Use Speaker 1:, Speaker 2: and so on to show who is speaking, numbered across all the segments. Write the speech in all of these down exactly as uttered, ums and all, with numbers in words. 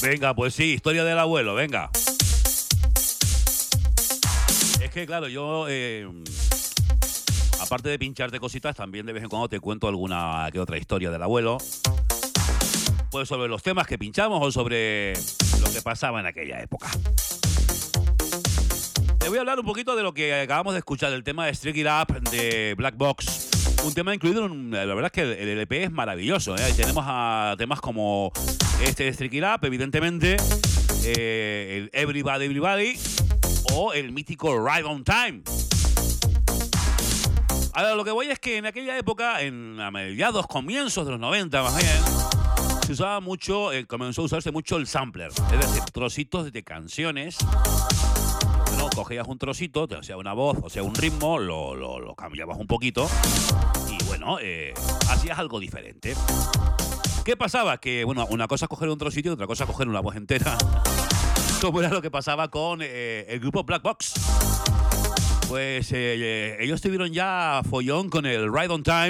Speaker 1: Venga, pues sí, historia del abuelo, venga. Es que, claro, yo, eh, aparte de pincharte cositas, también de vez en cuando te cuento alguna que otra historia del abuelo. Pues sobre los temas que pinchamos o sobre lo que pasaba en aquella época. Te voy a hablar un poquito de lo que acabamos de escuchar, el tema de Strike It Up de Black Box. Un tema incluido, en, la verdad es que el L P es maravilloso, ¿eh? Tenemos a temas como este de Strike It Up, evidentemente, eh, el Everybody Everybody o el mítico Right on Time. Ahora, lo que voy es que en aquella época, en a mediados, comienzos de los noventa más bien, se usaba mucho, eh, comenzó a usarse mucho el sampler, es decir, trocitos de canciones. Bueno, cogías un trocito, o sea una voz, o sea un ritmo, lo, lo, lo cambiabas un poquito y bueno, eh, hacías algo diferente. ¿Qué pasaba? Que bueno, una cosa es coger un trocito y otra cosa es coger una voz entera, como era lo que pasaba con eh, el grupo Black Box. Pues eh, ellos tuvieron ya follón con el Right on Time,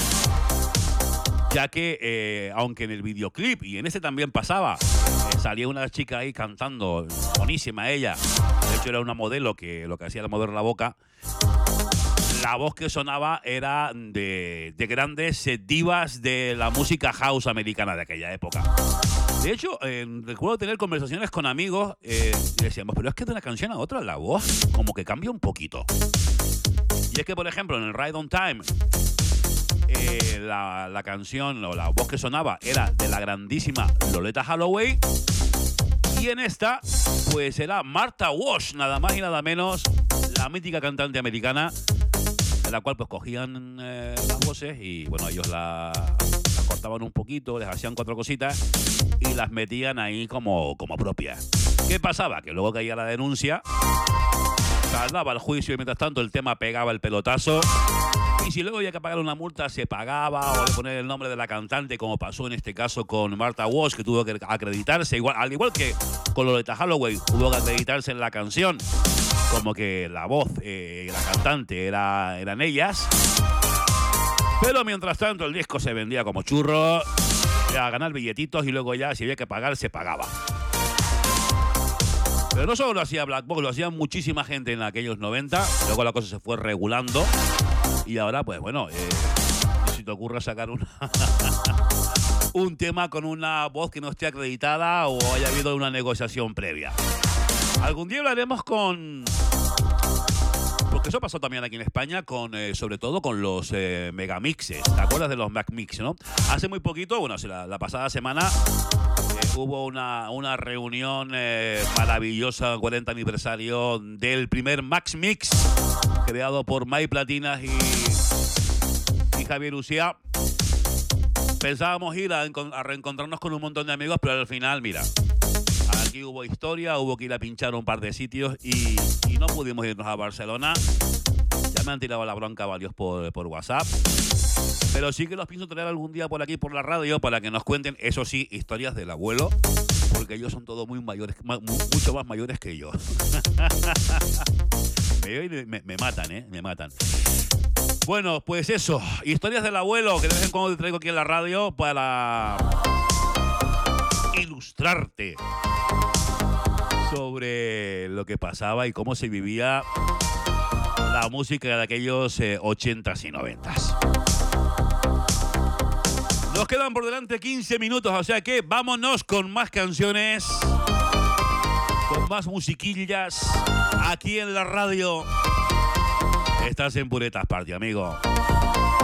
Speaker 1: ya que, eh, aunque en el videoclip, y en ese también pasaba, eh, salía una chica ahí cantando, buenísima ella, de hecho era una modelo que lo que hacía era mover la boca, la voz que sonaba era de, de grandes eh, divas de la música house americana de aquella época. De hecho, eh, recuerdo tener conversaciones con amigos eh, y decíamos, pero es que de una canción a otra la voz como que cambia un poquito. Y es que, por ejemplo, en el Right on Time, Eh, la, la canción o la voz que sonaba era de la grandísima Loleatta Holloway, y en esta pues era Martha Wash, nada más y nada menos, la mítica cantante americana, de la cual pues cogían eh, las voces y bueno, ellos la, la cortaban un poquito, les hacían cuatro cositas y las metían ahí como, como propias. ¿Qué pasaba? Que luego caía la denuncia, tardaba el juicio y mientras tanto el tema pegaba el pelotazo. Y si luego había que pagar una multa, se pagaba, o poner el nombre de la cantante, como pasó en este caso con Martha Wash, que tuvo que acreditarse, igual, al igual que con Loleatta Holloway, tuvo que acreditarse en la canción, como que la voz y eh, la cantante era, eran ellas. Pero mientras tanto el disco se vendía como churro, a ganar billetitos y luego ya si había que pagar, se pagaba. Pero no solo lo hacía Black Box, lo hacía muchísima gente en aquellos noventa, luego la cosa se fue regulando. Y ahora, pues bueno, eh, si te ocurre sacar una un tema con una voz que no esté acreditada o haya habido una negociación previa. Algún día hablaremos con... Porque eso pasó también aquí en España, con eh, sobre todo con los eh, megamixes. ¿Te acuerdas de los Macmix, no? Hace muy poquito, bueno, la, la pasada semana, eh, hubo una, una reunión eh, maravillosa, cuarenta aniversario del primer Max Mix, creado por Mai Platinas y, y Javier Ucía. Pensábamos ir a, a reencontrarnos con un montón de amigos, pero al final, mira, aquí hubo historia, hubo que ir a pinchar un par de sitios y, y no pudimos irnos a Barcelona. Ya me han tirado la bronca varios por, por WhatsApp. Pero sí que los pienso traer algún día por aquí, por la radio, para que nos cuenten, eso sí, historias del abuelo, porque ellos son todos muy mayores, mucho más mayores que yo. Me, me, me matan, ¿eh? Me matan. Bueno, pues eso. Historias del abuelo que de vez en cuando te traigo aquí en la radio para ilustrarte sobre lo que pasaba y cómo se vivía la música de aquellos eh, ochentas y noventas. Nos quedan por delante quince minutos, o sea que vámonos con más canciones, con más musiquillas, aquí en la radio. Estás en Puretas Party, amigo.